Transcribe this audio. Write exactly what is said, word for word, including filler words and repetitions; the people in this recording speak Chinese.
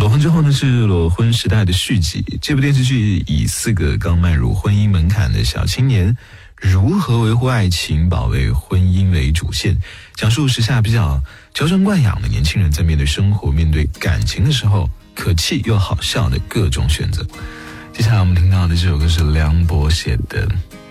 裸婚之后呢，是裸婚时代的续集。这部电视剧以四个刚迈入婚姻门槛的小青年如何维护爱情、保卫婚姻为主线，讲述时下比较娇生惯养的年轻人在面对生活、面对感情的时候，可气又好笑的各种选择。接下来我们听到的这首歌是梁博写的